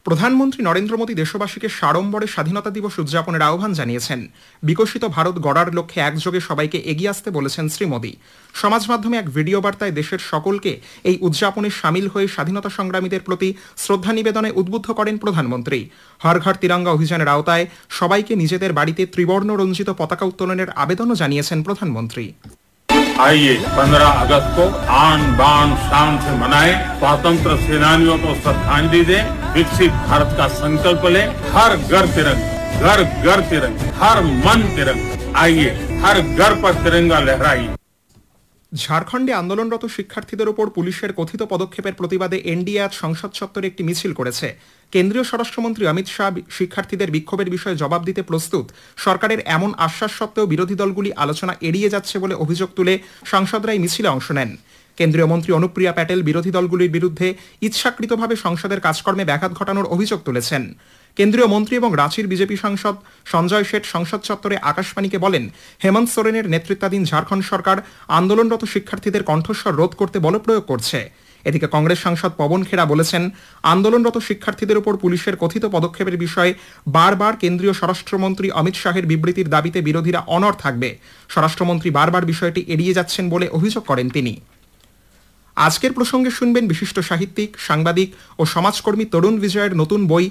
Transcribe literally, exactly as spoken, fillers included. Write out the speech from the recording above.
প্রধানমন্ত্রী নরেন্দ্র মোদী দেশবাসীকে সাড়ম্বরে স্বাধীনতা দিবস উদযাপনের আহ্বান জানিয়েছেন। বিকশিত ভারত গড়ার লক্ষ্যে একযোগে সবাইকে এগিয়ে আসতে বলেছেন শ্রী মোদী। সমাজ মাধ্যমে এক ভিডিও বার্তায় দেশের সকলকে এই উদযাপনে সামিল হয়ে স্বাধীনতা সংগ্রামীদের প্রতি শ্রদ্ধা নিবেদনে উদ্বুদ্ধ করেন প্রধানমন্ত্রী। হর ঘর তিরঙ্গা অভিযানের আওতায় সবাইকে নিজেদের বাড়িতে ত্রিবর্ণ রঞ্জিত পতাকা উত্তোলনের আবেদনও জানিয়েছেন প্রধানমন্ত্রী। आइए पंद्रह अगस्त को आन बान शान से मनाएं, स्वतंत्र सेनानियों को श्रद्धांजलि दें, विकसित भारत का संकल्प लें, हर घर तिरंगा, घर घर तिरंगा, हर मन तिरंगा। आइए हर घर पर तिरंगा लहराइए। ঝাড়খণ্ডে আন্দোলনরত শিক্ষার্থীদের উপর পুলিশের কথিত পদক্ষেপের প্রতিবাদে এনডিএ আজ সংসদ চত্বরে একটি মিছিল করেছে। কেন্দ্রীয় স্বরাষ্ট্রমন্ত্রী অমিত শাহ শিক্ষার্থীদের বিক্ষোভের বিষয়ে জবাব দিতে প্রস্তুত। সরকারের এমন আশ্বাস সত্ত্বেও বিরোধী দলগুলি আলোচনা এড়িয়ে যাচ্ছে বলে অভিযোগ তুলে সাংসদরা এই মিছিলে অংশ নেন। কেন্দ্রীয় মন্ত্রী অনুপ্রিয়া প্যাটেল বিরোধী দলগুলির বিরুদ্ধে ইচ্ছাকৃতভাবে সংসদের কাজকর্মে ব্যাঘাত ঘটানোর অভিযোগ তুলেছেন। কেন্দ্রীয় মন্ত্রী এবং রাঁচির বিজেপি সাংসদ সঞ্জয় শেঠ সংসদ চত্বরে আকাশবাণীকে বলেন, হেমন্ত সোরেনের নেতৃত্বাধীন ঝাড়খণ্ড সরকার আন্দোলনরত শিক্ষার্থীদের কণ্ঠস্বর রোধ করতে বলপ্রয়োগ করছে। এদিকে কংগ্রেস সাংসদ পবন খেরা বলেছেন, আন্দোলনরত শিক্ষার্থীদের উপর পুলিশের কথিত পদক্ষেপের বিষয়ে বারবার কেন্দ্রীয় স্বরাষ্ট্রমন্ত্রী অমিত শাহের বিবৃতির দাবিতে বিরোধীরা অনড় থাকবে। স্বরাষ্ট্রমন্ত্রী বারবার বিষয়টি এড়িয়ে যাচ্ছেন বলে অভিযোগ করেন তিনি। আজকের প্রসঙ্গে শুনবেন বিশিষ্ট সাহিত্যিক, সাংবাদিক ও সমাজকর্মী তরুণ বিজয়ের নতুন বই